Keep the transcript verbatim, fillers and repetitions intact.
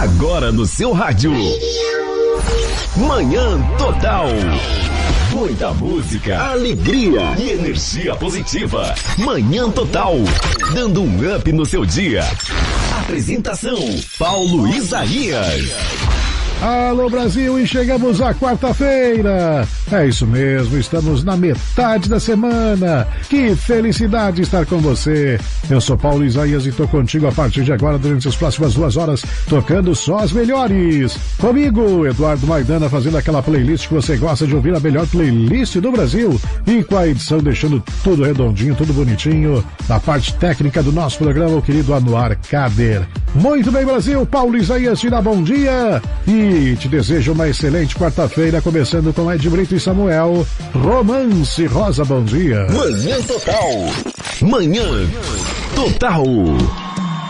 Agora no seu rádio. Manhã Total. Muita música, alegria e energia positiva. Manhã Total. Dando um up no seu dia. Apresentação: Paulo Isaías. Alô Brasil, e chegamos à quarta-feira. É isso mesmo, estamos na metade da semana. Que felicidade estar com você. Eu sou Paulo Isaías e tô contigo a partir de agora durante as próximas duas horas, tocando só as melhores. Comigo, Eduardo Maidana, fazendo aquela playlist que você gosta de ouvir, a melhor playlist do Brasil. E com a edição deixando tudo redondinho, tudo bonitinho. Na parte técnica do nosso programa, o querido Anuar Kader. Muito bem, Brasil, Paulo Isaías te dá bom dia e te desejo uma excelente quarta-feira, começando com Ed Brito e Samuel. Romance Rosa, bom dia. Manhã Total. Manhã Total.